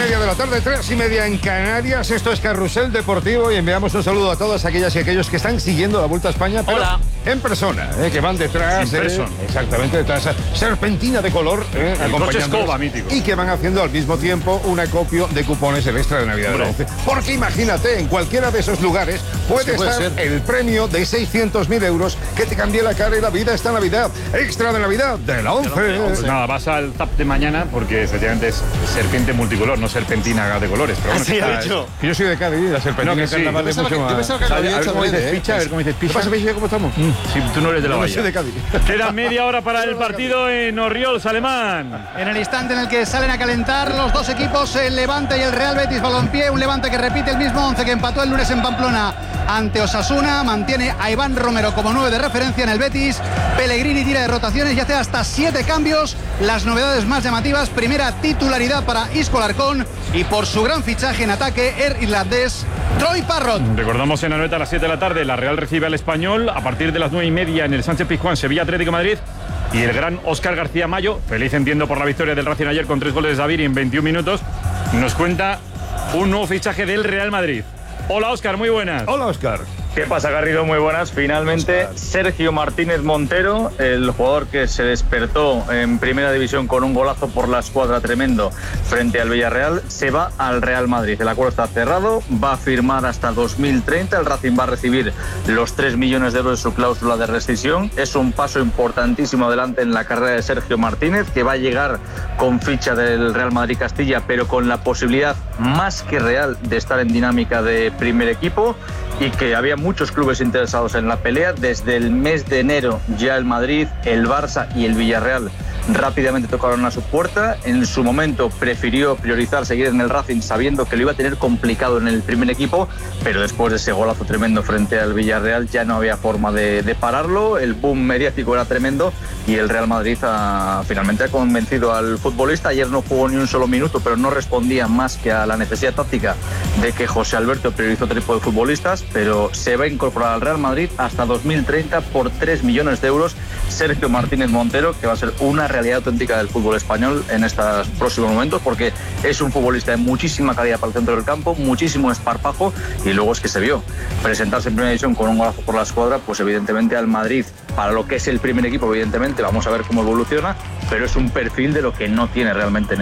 2:30 de la tarde, 3:30 en Canarias. Esto es Carrusel Deportivo y enviamos un saludo a todas aquellas y aquellos que están siguiendo la Vuelta a España, pero en persona, que van detrás, exactamente detrás, serpentina de color, acompañándonos, mítico, y que van haciendo al mismo tiempo un acopio de cupones del extra de Navidad del 11. Porque imagínate, en cualquiera de esos lugares puede estar el premio de 600.000 euros que te cambie la cara y la vida esta Navidad. Extra de Navidad de la 11. Pues nada, vas al TAP de mañana porque efectivamente es serpiente multicolor, no serpentina de colores. Pero bueno, yo soy de Cádiz, la serpentina carnaval es mucho más. A ver cómo dices picha, a ver cómo dices picha. ¿Qué pasa, Picha? ¿Cómo estamos? Si tú no eres de la Bahía. Soy de Cádiz. Queda media hora para el partido en Orriols, Alemán. En el instante en el que salen a calentar los dos equipos, el Levante y el Real Betis Balompié, un Levante que repite el mismo 11 que empató el lunes en Pamplona ante Osasuna, mantiene a Iván Romero como 9 de referencia en el Betis. Pellegrini tira de rotaciones y hace hasta 7 cambios. Las novedades más llamativas: primera titularidad para Isco Alarcón y por su gran fichaje en ataque, el irlandés Troy Parrott. Recordamos en Anoeta a las 7 de la tarde, la Real recibe al Español a partir de las 9:30 en el Sánchez Pizjuán, Sevilla Atlético de Madrid. Y el gran Óscar García Mayo, feliz entiendo por la victoria del Racing ayer con 3 goles de Xavi en 21 minutos, nos cuenta un nuevo fichaje del Real Madrid. Hola Óscar, muy buenas. Hola Óscar. ¿Qué pasa, Garrido? Muy buenas. Finalmente, Sergio Martínez Montero, el jugador que se despertó en Primera División con un golazo por la escuadra tremendo frente al Villarreal, se va al Real Madrid. El acuerdo está cerrado, va a firmar hasta 2030. El Racing va a recibir los 3 millones de euros de su cláusula de rescisión. Es un paso importantísimo adelante en la carrera de Sergio Martínez, que va a llegar con ficha del Real Madrid Castilla, pero con la posibilidad más que real de estar en dinámica de primer equipo, y que había muchos clubes interesados en la pelea. Desde el mes de enero ya el Madrid, el Barça y el Villarreal rápidamente tocaron a su puerta. En su momento prefirió priorizar seguir en el Racing sabiendo que lo iba a tener complicado en el primer equipo, pero después de ese golazo tremendo frente al Villarreal ya no había forma de pararlo. El boom mediático era tremendo y el Real Madrid finalmente ha convencido al futbolista. Ayer no jugó ni un solo minuto, pero no respondía más que a la necesidad táctica de que José Alberto priorizó otro tipo de futbolistas, pero se va a incorporar al Real Madrid hasta 2030 por 3 millones de euros. Sergio Martínez Montero, que va a ser una realidad auténtica del fútbol español en estos próximos momentos, porque es un futbolista de muchísima calidad para el centro del campo, muchísimo esparpajo, y luego es que se vio presentarse en Primera División con un golazo por la escuadra. Pues evidentemente al Madrid, para lo que es el primer equipo, evidentemente vamos a ver cómo evoluciona, pero es un perfil de lo que no tiene realmente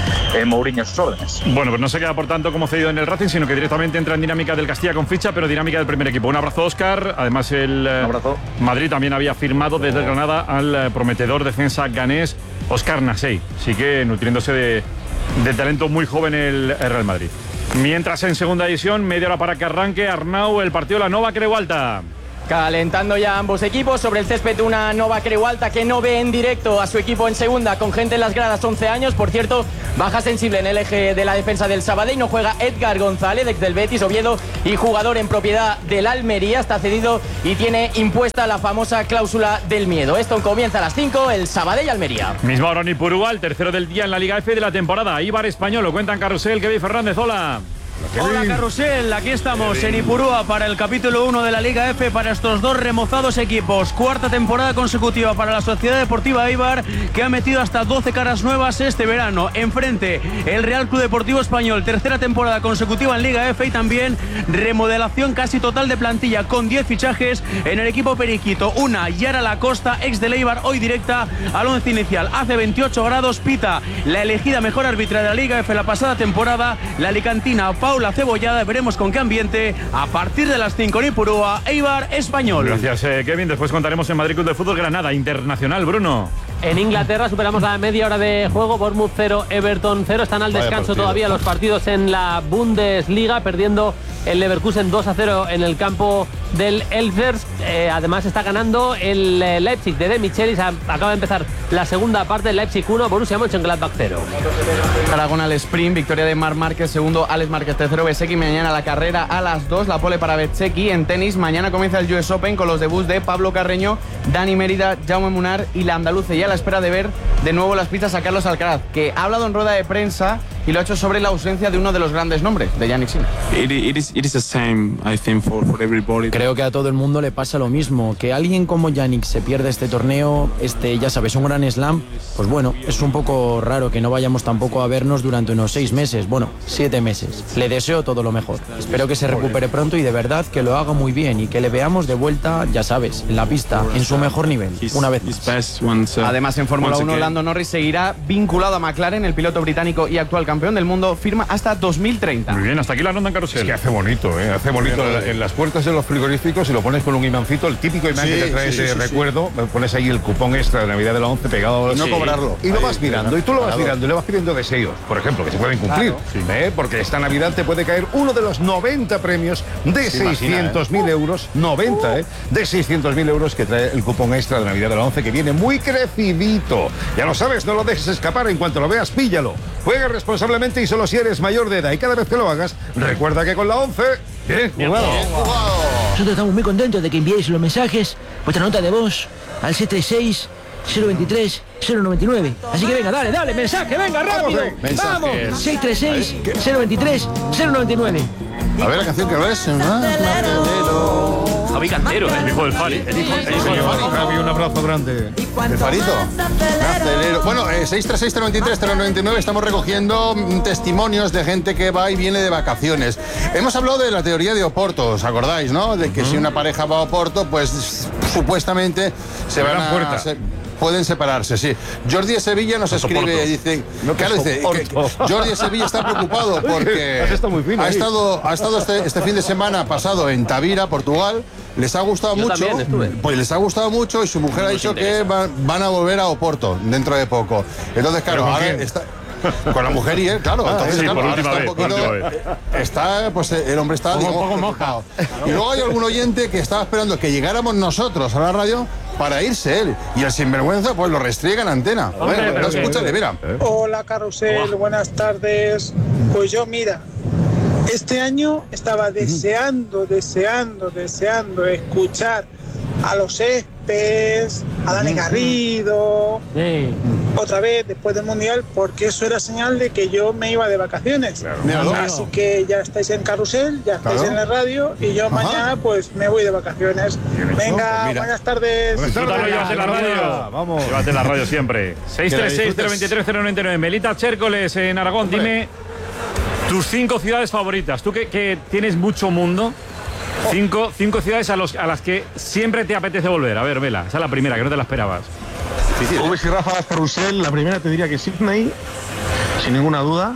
en Mourinho a sus órdenes. Bueno, pues no se queda por tanto como cedido en el Racing, sino que directamente entra en dinámica del Castilla con ficha, pero dinámica del primer equipo. Un abrazo, Óscar. Además, el Madrid también había firmado desde Granada al prometedor defensa ganés Óscar Nasey. Así que nutriéndose de talento muy joven el Real Madrid. Mientras en segunda división, media hora para que arranque Arnau el partido de la Nova Creu Alta. Calentando ya ambos equipos sobre el césped, una Nova Creu Alta que no ve en directo a su equipo en segunda, con gente en las gradas, 11 años. Por cierto, baja sensible en el eje de la defensa del Sabadell. No juega Edgar González, ex del Betis, Oviedo, y jugador en propiedad del Almería. Está cedido y tiene impuesta la famosa cláusula del miedo. Esto comienza a las 5, el Sabadell-Almería. Misma hora en Ipurúa, el tercero del día en la Liga F de la temporada. Eibar Español, lo cuentan Carrusel, Kevin Fernández, hola. Hola Carrusel, aquí estamos en Ipurúa para el capítulo 1 de la Liga F para estos dos remozados equipos. Cuarta temporada consecutiva para la Sociedad Deportiva Eibar, que ha metido hasta 12 caras nuevas este verano. Enfrente, el Real Club Deportivo Español, tercera temporada consecutiva en Liga F, y también remodelación casi total de plantilla con 10 fichajes en el equipo periquito. Una, Yara Lacosta, ex del Eibar, hoy directa al once inicial. Hace 28 grados, pita la elegida mejor árbitra de la Liga F la pasada temporada, la alicantina Paula Cebollada. Veremos con qué ambiente a partir de las 5 en Ipurúa, Eibar Español. Gracias, Kevin. Después contaremos en Madrid Club de Fútbol Granada Internacional, Bruno. En Inglaterra superamos la media hora de juego. Bournemouth 0, Everton 0. Están al descanso todavía los partidos en la Bundesliga, perdiendo el Leverkusen 2-0 en el campo del Elfers. Además está ganando el Leipzig de De Michelis. Acaba de empezar la segunda parte. Leipzig 1, Borussia Mönchengladbach 0. Aragón al sprint, victoria de Marc Márquez, segundo Alex Márquez, tercero Bezzecchi. Mañana la carrera a las 2, la pole para Bezzecchi. En tenis, mañana comienza el US Open con los debuts de Pablo Carreño, Dani Mérida, Jaume Munar y la andaluza, y a la espera de ver de nuevo las pistas a Carlos Alcaraz, que ha hablado en rueda de prensa y lo ha hecho sobre la ausencia de uno de los grandes nombres, de Jannik Sinner. Creo que a todo el mundo le pasa lo mismo, que alguien como Jannik se pierde este torneo, ya sabes, un gran slam, pues bueno, es un poco raro que no vayamos tampoco a vernos durante unos 6 meses, bueno, 7 meses. Le deseo todo lo mejor. Espero que se recupere pronto y de verdad que lo haga muy bien y que le veamos de vuelta, ya sabes, en la pista, en su mejor nivel, una vez más. Además, en Fórmula 1, Lando Norris seguirá vinculado a McLaren, el piloto británico y actual campeón del mundo, firma hasta 2030. Muy bien, hasta aquí la ronda en carrusel. Es que hace bonito, ¿eh? Hace bonito en las puertas de los frigoríficos, y lo pones con un imancito, el típico imán que te traes de recuerdo, pones ahí el cupón extra de Navidad de la 11 pegado. Y no cobrarlo. Y lo vas mirando, y tú lo vas mirando, y le vas pidiendo deseos, por ejemplo, que se pueden cumplir. Porque esta Navidad te puede caer uno de los 90 premios de 600.000 euros, 90, de 600.000 euros que trae el cupón extra de Navidad de la 11, que viene muy crecidito. Ya lo sabes, no lo dejes escapar, en cuanto lo veas, píllalo. Juega responsablemente y solo si eres mayor de edad, y cada vez que lo hagas, recuerda que con la 11, bien jugado. Nosotros estamos muy contentos de que enviéis los mensajes, vuestra nota de voz, al 636-023-099. Así que venga, dale, mensaje, venga, rápido. Vamos, 636-023-099. A ver la canción que ves. Javi Cantero, el hijo del Fari. El hijo del Fari. Javi, un abrazo grande. ¿El Farito? Acelero. Bueno, 636-093-099, estamos recogiendo testimonios de gente que va y viene de vacaciones. Hemos hablado de la teoría de Oporto, ¿os acordáis, no? De que si una pareja va a Oporto, pues supuestamente pueden separarse, sí. Jordi de Sevilla nos escribe, dice, Jordi de Sevilla está preocupado porque ha estado este fin de semana pasado en Tavira, Portugal. Les ha gustado mucho. Pues les ha gustado mucho y su mujer ha dicho que van a volver a Oporto dentro de poco. Entonces, claro, ahora está con la mujer y él, claro. Entonces, claro, ahora está un poquito. Está, pues el hombre está un poco mojado. Y luego hay algún oyente que estaba esperando que llegáramos nosotros a la radio para irse él. Y el sinvergüenza, pues lo restriega en antena. Bueno, escúchale, mira. Hola, Carrusel, buenas tardes. Pues yo, mira, este año estaba deseando escuchar a los Espes, a Dani Garrido, otra vez después del Mundial, porque eso era señal de que yo me iba de vacaciones. Así que ya estáis en Carrusel, ya estáis en la radio, y yo mañana pues me voy de vacaciones. Venga, buenas tardes. Llévate la radio. Vamos. Llévate la radio siempre. 636-023-099. Melita Chércoles en Aragón, dime tus 5 ciudades favoritas. Tú que tienes mucho mundo. 5 ciudades a las que siempre te apetece volver. A ver, Vela, esa es la primera, que no te la esperabas. Ubes y Rafa, Carrusel, la primera te diría que Sydney, sin ninguna duda.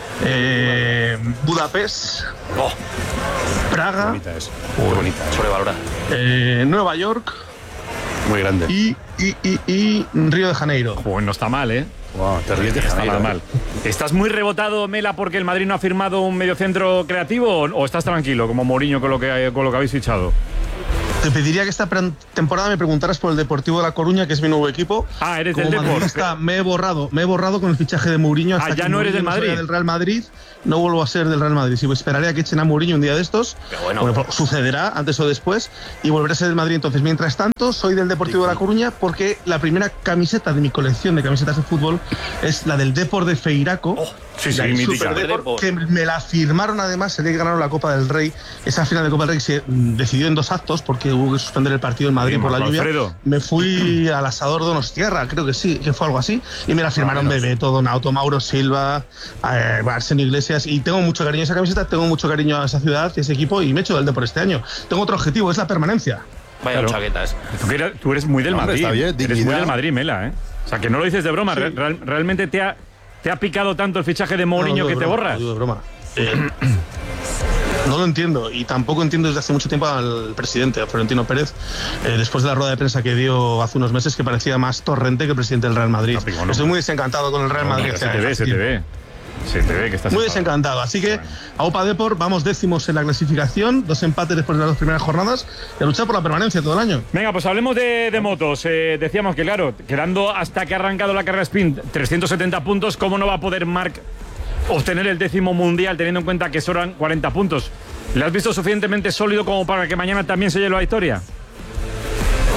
Budapest. Praga. Bonita es. Muy bonita. Sobrevalorada. Nueva York. Muy grande. Y Río de Janeiro. Joder, no está mal, ¿eh? Wow, te ríes de Janeiro. Está mal. ¿Estás muy rebotado, Mela, porque el Madrid no ha firmado un mediocentro creativo, o estás tranquilo, como Mourinho, con lo que habéis fichado? Te pediría que esta temporada me preguntaras por el Deportivo de La Coruña, que es mi nuevo equipo. Ah, eres del Deportivo. Me he borrado con el fichaje de Mourinho. Hasta ya no eres del Madrid. Del Real Madrid, no vuelvo a ser del Real Madrid. Sí, pues esperaré a que echen a Mourinho un día de estos. Bueno, sucederá antes o después, y volveré a ser del Madrid. Entonces, mientras tanto, soy del Deportivo de La Coruña, porque la primera camiseta de mi colección de camisetas de fútbol es la del Depor de Feiraco. Sí, mítica. Que me la firmaron además el día que ganaron la Copa del Rey. Esa final de Copa del Rey se decidió en 2 actos, porque hubo que suspender el partido en Madrid por la lluvia. Me fui al asador Donostiarra, creo que sí, que fue algo así, y me la firmaron Bebeto, Donato, Mauro Silva, Arsenio Iglesias, y tengo mucho cariño a esa camiseta, tengo mucho cariño a esa ciudad y ese equipo, y me he hecho del Depor este año. Tengo otro objetivo, es la permanencia. Vaya chaquetas. Tú eres muy del Madrid. Eres muy del Madrid, Mela, ¿eh? O sea, que no lo dices de broma. Sí. Realmente te ha picado tanto el fichaje de Mourinho que te borras. No, de broma. No lo entiendo, y tampoco entiendo desde hace mucho tiempo al presidente, a Florentino Pérez, después de la rueda de prensa que dio hace unos meses, que parecía más Torrente que el presidente del Real Madrid. Estoy muy desencantado con el Real Madrid. Se te ve que estás muy desencantado. Así que a Opa Depor vamos 10º en la clasificación, 2 empates después de las 2 primeras jornadas, y a luchar por la permanencia todo el año. Venga, pues hablemos de motos. Decíamos que, claro, quedando hasta que ha arrancado la carrera sprint 370 puntos, ¿cómo no va a poder Marc obtener el 10º mundial, teniendo en cuenta que sobran 40 puntos? ¿Le has visto suficientemente sólido como para que mañana también se lleve la victoria?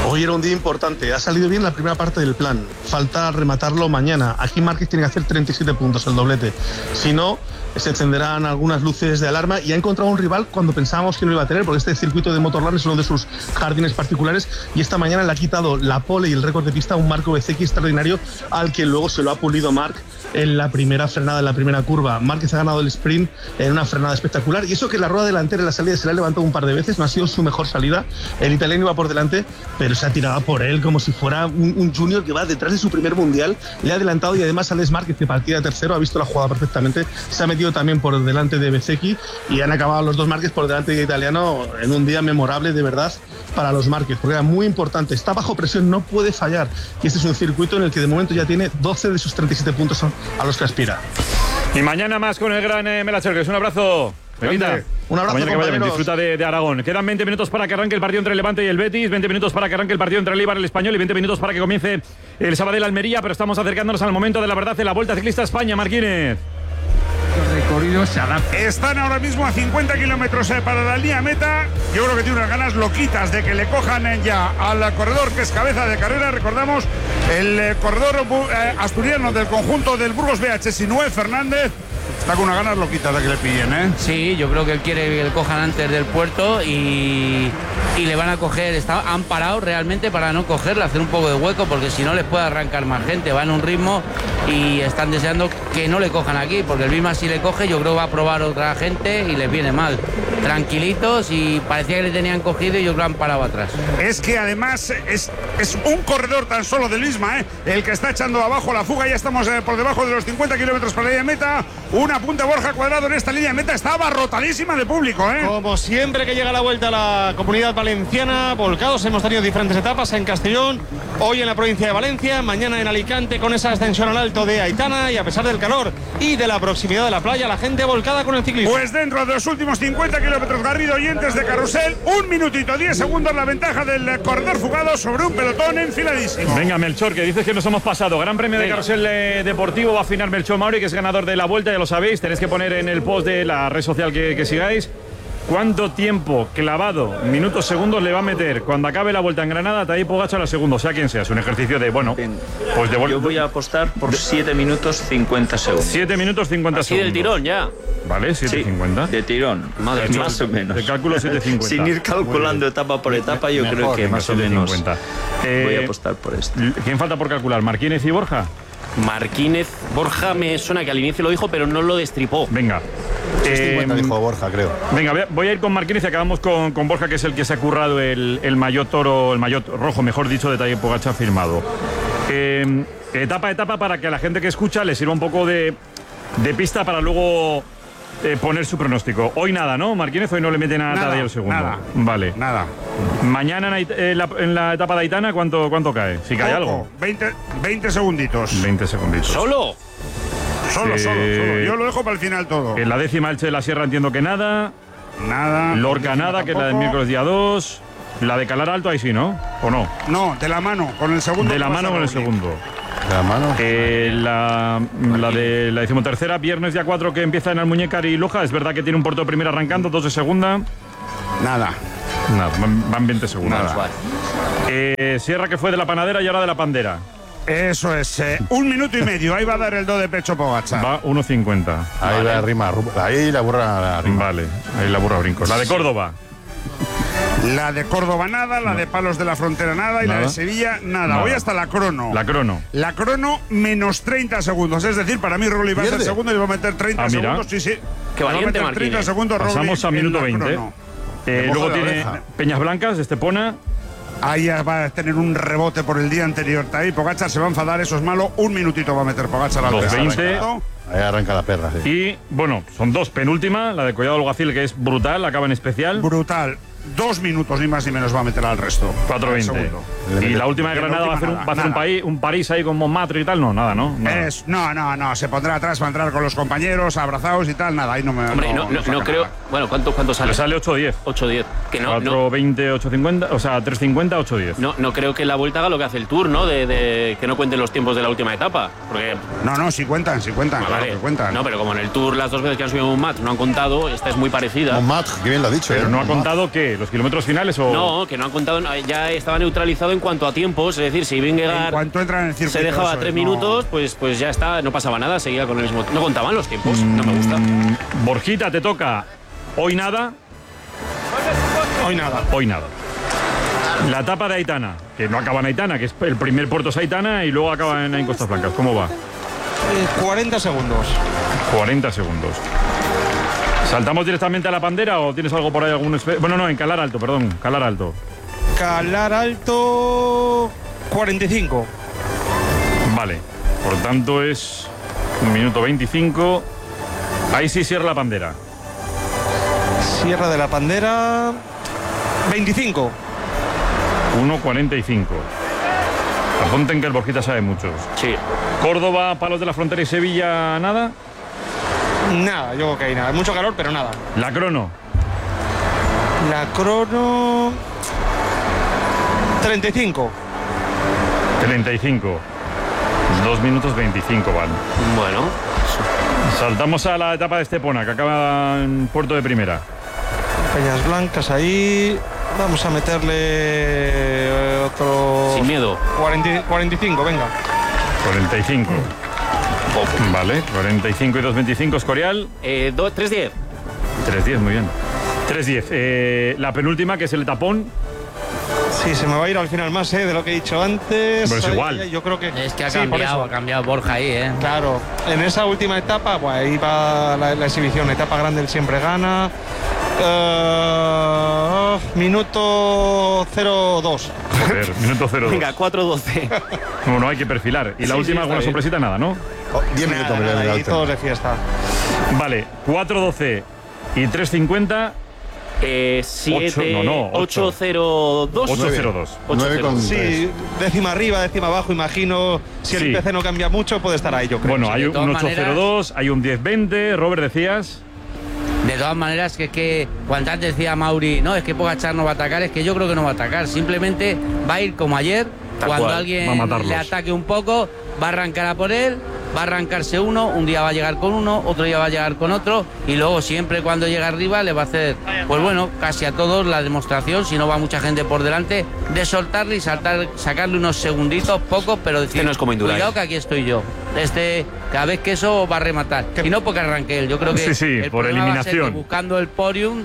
Hoy era un día importante. Ha salido bien la primera parte del plan. Falta rematarlo mañana. Aquí Márquez tiene que hacer 37 puntos, el doblete. Si no, se encenderán algunas luces de alarma y ha encontrado un rival cuando pensábamos que no iba a tener, porque este circuito de Motorland es uno de sus jardines particulares y esta mañana le ha quitado la pole y el récord de pista a un Marco Bezzecchi extraordinario al que luego se lo ha pulido Marc en la primera frenada, en la primera curva. Márquez ha ganado el sprint en una frenada espectacular y eso que la rueda delantera en la salida se la ha levantado un par de veces, no ha sido su mejor salida. El italiano iba por delante, pero se ha tirado por él como si fuera un junior que va detrás de su primer mundial. Le ha adelantado y además Alex Márquez, que partía tercero, ha visto la jugada perfectamente, se ha metido también por delante de Bezzecchi y han acabado los dos Márquez por delante de italiano en un día memorable de verdad para los Márquez, porque era muy importante, está bajo presión, no puede fallar y este es un circuito en el que de momento ya tiene 12 de sus 37 puntos a los que aspira. Y mañana más con el gran Melacher. Un abrazo. Un abrazo, compañeros. Disfruta de Aragón. Quedan 20 minutos para que arranque el partido entre el Levante y el Betis, 20 minutos para que arranque el partido entre el Eibar y el Español y 20 minutos para que comience el Sabadell Almería, pero estamos acercándonos al momento de la verdad de la Vuelta Ciclista España. Marquínez. Están ahora mismo a 50 kilómetros para la línea meta. Yo creo que tiene unas ganas loquitas de que le cojan ya al corredor que es cabeza de carrera. Recordamos el corredor asturiano del conjunto del Burgos BH, Sinué Fernández. Está con unas ganas loquitas de que le pillen, ¿eh? Sí, yo creo que él quiere que le cojan antes del puerto y le van a coger. Han parado realmente para no cogerle, hacer un poco de hueco, porque si no les puede arrancar más gente. Va en un ritmo y están deseando que no le cojan aquí, porque el Bismarck si le coge, yo creo que va a probar otra gente y les viene mal. Tranquilitos y parecía que le tenían cogido y yo creo que han parado atrás. Es que además es un corredor tan solo del Bismarck, el que está echando abajo la fuga. Ya estamos por debajo de los 50 kilómetros para la línea meta. Una punta Borja Cuadrado en esta línea de meta, está abarrotadísima de público, ¿eh? Como siempre que llega la vuelta a la Comunidad Valenciana, volcados, hemos tenido diferentes etapas en Castellón, hoy en la provincia de Valencia, mañana en Alicante con esa ascensión al alto de Aitana y a pesar del calor y de la proximidad de la playa, la gente volcada con el ciclismo. Pues dentro de los últimos 50 kilómetros, Garrido, oyentes de Carrusel, 1 minutito 10 segundos la ventaja del corredor fugado sobre un pelotón enfiladísimo. Venga, Melchor, que dices que nos hemos pasado. Gran premio de Carrusel Deportivo, va a afinar Melchor Mauri, que es ganador de la vuelta, ya lo sabéis. Tenéis que poner en el post de la red social que sigáis cuánto tiempo clavado, minutos, segundos le va a meter cuando acabe la vuelta en Granada Tadej Pogačar a segundo, sea quien sea. Es un ejercicio de, bueno, pues de yo voy a apostar por 7 minutos 50 segundos. 7 minutos 50 Así segundos. del tirón ya. Vale, 7.50. De tirón, más o menos. De cálculo 7.50. Sin ir calculando etapa por etapa, yo creo que más o menos voy a apostar por esto. ¿Quién falta por calcular? ¿Marquínez y Borja? Marquínez, Borja me suena que al inicio lo dijo, pero no lo destripó. Venga. 50 dijo Borja, creo. Venga, voy a ir con Marquínez y acabamos con Borja, que es el que se ha currado el maillot toro, el maillot rojo, mejor dicho, de Tadej Pogačar firmado. Etapa a etapa para que a la gente que escucha le sirva un poco de pista para luego poner su pronóstico. Hoy nada, ¿no, Marquínez? Hoy no le mete nada a Tadej el segundo. Nada. Vale. Nada. Mañana en la etapa de Aitana, ¿cuánto cae? Si cae algo. 20 segunditos. 20 segunditos. ¿Solo? Solo. Yo lo dejo para el final todo. En la 10ª Elche de la Sierra entiendo que nada. Nada. Lorca nada, que es la del miércoles día 2. La de Calar Alto ahí sí, ¿no? ¿O no? No, de la mano, con el segundo. De la mano con el segundo. De la mano. La de la 13ª, viernes día 4, que empieza en Almuñécar y Loja. Es verdad que tiene un Porto de primera arrancando, 2 de segunda. Nada, van 20 segundos. Sierra, que fue de la Panadera y ahora de la Pandera. Eso es, 1 minuto y medio. Ahí va a dar el do de pecho Pogačar. Va 1.50. Ahí la rima, ahí la burra la rima. Vale, ahí la burra brincos. La de Córdoba. La de Córdoba nada, la de Palos de la Frontera nada y la de Sevilla nada. Voy hasta la crono. La crono menos 30 segundos. Es decir, para mí Roli va a ser segundo y va a meter 30 segundos. Sí. Qué valiente, 30 segundos. Pasamos a minuto 20. Luego tiene Peñas Blancas, Estepona. Ahí va a tener un rebote por el día anterior. Ahí Pogačar se va a enfadar, eso es malo. 1 minutito va a meter Pogačar al 2.20. Ahí arranca la perra, sí. Y bueno, son 2, penúltima, la de Collado Alguacil, que es brutal, acaba en especial. Brutal. 2 minutos ni más ni menos va a meter al resto. 4.20. Y la última de Granada va a hacer un París ahí con Montmartre y tal. No, nada, ¿no? No. Se pondrá atrás, va a entrar con los compañeros, abrazados y tal. Nada, ahí no me. Hombre, no creo. Bueno, ¿cuánto sale? Le sale 8.10. 8.10. Que no. 4.20, 8.50. O sea, 3.50, 8.10. No creo que la vuelta haga lo que hace el Tour, ¿no? De que no cuenten los tiempos de la última etapa. Porque. No, sí cuentan. Claro que cuentan. No, pero como en el Tour las 2 veces que han subido Montmartre no han contado, esta es muy parecida. Montmartre, que bien lo ha dicho. Pero no ha contado que. qué? ¿Los kilómetros finales o...? No, que no han contado, ya estaba neutralizado en cuanto a tiempos, es decir, si Vingegaard se dejaba 3 minutos, pues ya está, no pasaba nada, seguía con el mismo... No contaban los tiempos, no me gusta. Borjita, te toca hoy nada. Hoy nada. Hoy nada. La etapa de Aitana, que no acaba en Aitana, que es el primer puerto es Aitana y luego acaba en Costas Blancas. ¿Cómo va? 40 segundos. 40 segundos. ¿Saltamos directamente a la Pandera o tienes algo por ahí? Bueno, no, en Calar Alto, perdón. Calar Alto. Calar Alto, 45. Vale. Por tanto es 1 minuto 25. Ahí sí cierra la Pandera. Sierra de la Pandera, 25. 1.45. Apunten que el Borjita sabe muchos. Sí. Córdoba, Palos de la Frontera y Sevilla, ¿nada? Nada, yo creo que hay nada. Mucho calor, pero nada. La crono. La crono, 35. 35. 2 minutos 25 van. Bueno. Saltamos a la etapa de Estepona, que acaba en Puerto de Primera. Peñas Blancas ahí. Vamos a meterle otro... Sin miedo. 45, venga. 45. Vale, 45 y 2.25, Escorial. 3.10. 3.10, muy bien. 3.10. La penúltima, que es el tapón. Sí, se me va a ir al final más de lo que he dicho antes. Pero es igual. Yo creo que... Es que ha cambiado Borja ahí, Claro, en esa última etapa, pues ahí va la exhibición. La etapa grande, él siempre gana. Minuto 0-2. Joder, minuto 0-2. Venga, 4-12. No, hay que perfilar. Y la última, alguna sorpresita, nada, ¿no? 10 minutos. Y todos de fiesta. Vale, 4-12 y 3.50. 8-0-2. 8-0-2. Sí, décima arriba, décima abajo, imagino. Si el IPC no cambia mucho, puede estar ahí, yo creo. Bueno, hay un 8-0-2, hay un 10-20. Robert, decías. De todas maneras, que es que cuando antes decía Mauri, no, es que Pogačar no va a atacar, es que yo creo que no va a atacar. Simplemente va a ir como ayer, cuando alguien le ataque un poco, va a arrancar a por él, va a arrancarse uno, un día va a llegar con uno, otro día va a llegar con otro, y luego siempre cuando llega arriba le va a hacer, pues bueno, casi a todos la demostración, si no va mucha gente por delante, de soltarle y sacarle unos segunditos, pocos, pero decir, no es como Indurain. Cuidado que aquí estoy yo. Cada vez que eso va a rematar. Y no porque arranque él, yo creo que sí, por eliminación. Buscando el podium,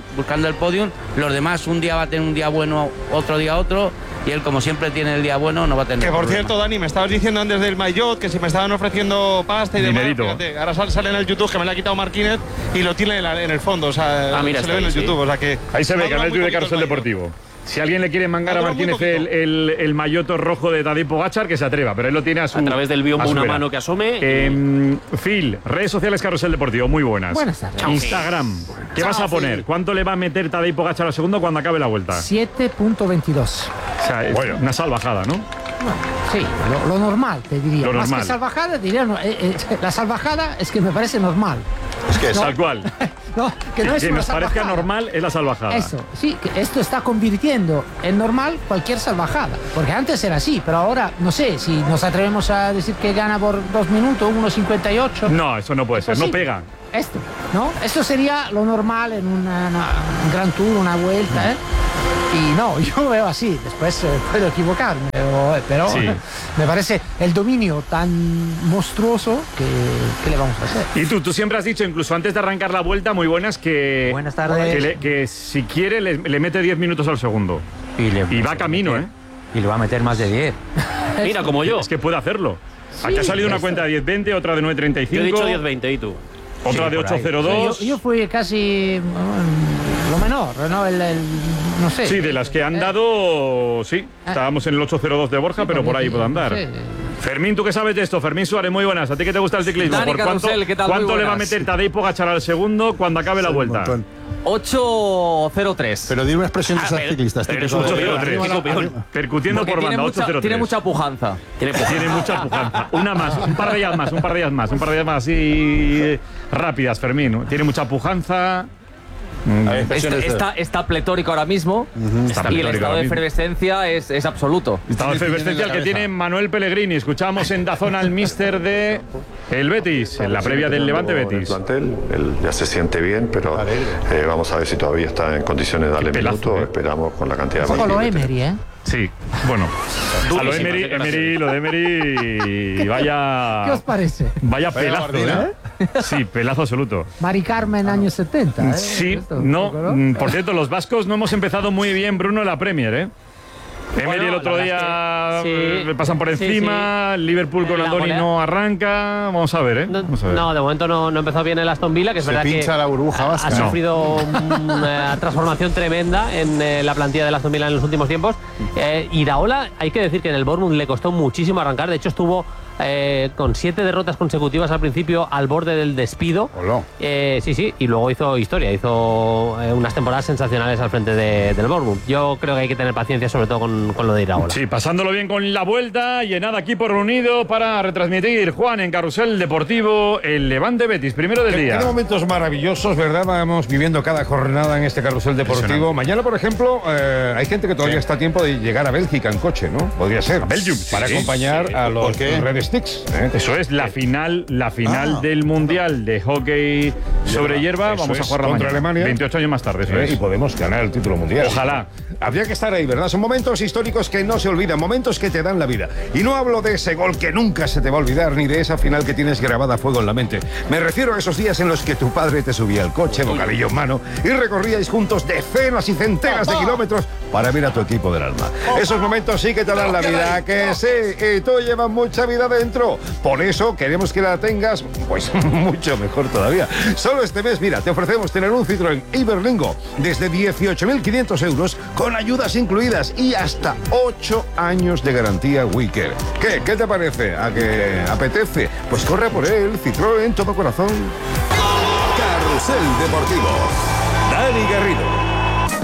los demás un día va a tener un día bueno, otro día otro, y él como siempre tiene el día bueno, no va a tener. Que por cierto, Dani, me estabas diciendo antes del maillot que si me estaban ofreciendo pasta y demás. Fíjate, ahora sale en el YouTube que me lo ha quitado Marquínez y lo tiene en el fondo, o sea, mira, se le ve en el YouTube, o sea que ahí se ve, canal de Carrusel Deportivo. Si alguien le quiere mangar a Martínez el mayoto rojo de Tadej Pogačar, que se atreva, pero él lo tiene a través del biombo una mano que asome. Phil, redes sociales Carrusel Deportivo, muy buenas. Buenas tardes. Instagram, ¿qué vas a poner? ¿Cuánto le va a meter Tadej Pogačar al segundo cuando acabe la vuelta? 7.22. O sea, es una salvajada, ¿no? Sí, lo normal, te diría. Lo Más normal. que salvajada, diría, la salvajada es que me parece normal. Es que es tal cual. No, que no es que una nos parezca salvajada. normal es la salvajada. Eso, sí, que esto está convirtiendo en normal cualquier salvajada. Porque antes era así, pero ahora, no sé, si nos atrevemos a decir que gana por 2 minutos, 1.58. No, eso no puede ser, no pega. Esto, ¿no? Esto sería lo normal en un Gran Tour, una vuelta, ¿eh? Y no, yo lo veo así, después puedo equivocarme, pero Sí. me parece el dominio tan monstruoso que le vamos a hacer. Y tú siempre has dicho, incluso antes de arrancar la vuelta, muy buenas, que, Buenas tardes. que si quiere le mete 10 minutos al segundo. Y va camino, ¿eh? Y le va a meter más de 10. Mira, como yo. Es que puede hacerlo. Sí, Aquí ha salido una eso. cuenta de 10.20, otra de 9.35. Yo he dicho 10.20, ¿y tú? Otra de 8.02. Yo fui casi lo menor, ¿no? No sé. Sí, de las que han dado, sí. Estábamos en el 8.02 de Borja, pero por ahí puede andar. Sí. Fermín, ¿tú qué sabes de esto? Fermín Suárez, muy buenas. ¿A ti que te gusta el ciclismo? Dani ¿Por cuánto, Carrusel, ¿qué tal? Muy cuánto le va a buenas. meter Tadej Pogačar al segundo cuando acabe la vuelta? 8.03. Pero di una expresión de esas ciclistas. Pero típico es de- 8.03. Percutiendo Porque por banda, tiene 8.03. tiene mucha pujanza. Tiene mucha pujanza. Una más, un par de ellas más, un par de ellas más así rápidas, Fermín. Tiene mucha pujanza. Está pletórico ahora mismo Está y el pletórico estado ahora de mismo. efervescencia es absoluto. Estado de efervescencia el que tiene Manuel Pellegrini. Escuchamos en Dazón al míster de El Betis, en la previa del Levante Betis. Él ya se siente bien, pero vamos a ver si todavía está en condiciones de darle minutos. Esperamos con la cantidad de partidos. Lo Emery, ¿eh? Sí, bueno. A lo de Emery, vaya... ¿Qué os parece? Vaya pelazo, ¿eh? Sí, pelazo absoluto. Mari Carmen, años 70, ¿eh? Sí, no. Por cierto, los vascos no hemos empezado muy bien, Bruno, en la Premier, ¿eh? Emery el otro día le pasan por encima, Liverpool con Andoni no arranca, vamos a ver, ¿eh? No, de momento no empezó bien el Aston Villa, que es verdad que la burbuja ha sufrido una transformación tremenda en la plantilla del Aston Villa en los últimos tiempos. Iraola, hay que decir que en el Bournemouth le costó muchísimo arrancar, de hecho estuvo con 7 derrotas consecutivas al principio al borde del despido. Sí, y luego hizo historia, hizo unas temporadas sensacionales al frente del Bournemouth. Yo creo que hay que tener paciencia, sobre todo con lo de Iraola. Sí, pasándolo bien con la vuelta y en nada equipo reunido para retransmitir, Juan, en Carrusel Deportivo, el Levante Betis, primero del día. Qué momentos maravillosos, ¿verdad? Vamos viviendo cada jornada en este Carrusel Deportivo. Mañana, por ejemplo, hay gente que todavía está a tiempo de llegar a Bélgica en coche, ¿no? Podría ser. A Belgium. Para acompañar a los Red Sticks. Eso es la final del Mundial de hockey sobre hierba. Vamos a jugar contra Alemania 28 años más tarde, eso es. Y podemos ganar el título mundial. Ojalá. Habría que estar ahí, ¿verdad? Son momentos históricos que no se olvidan, momentos que te dan la vida. Y no hablo de ese gol que nunca se te va a olvidar, ni de esa final que tienes grabada a fuego en la mente. Me refiero a esos días en los que tu padre te subía al coche, bocadillo en mano, y recorríais juntos decenas y centenas de kilómetros para ver a tu equipo del alma. Esos momentos sí que te dan la vida, que sí, y tú llevas mucha vida dentro. Por eso queremos que la tengas, pues mucho mejor todavía. Solo este mes, mira, te ofrecemos tener un Citroën Iberlingo desde 18.500 euros con ayudas incluidas y hasta 8 años de garantía Wicker. ¿Qué te parece? ¿A que apetece? Pues corre por él, Citroën, todo corazón. Carrusel Deportivo. Dani Garrido.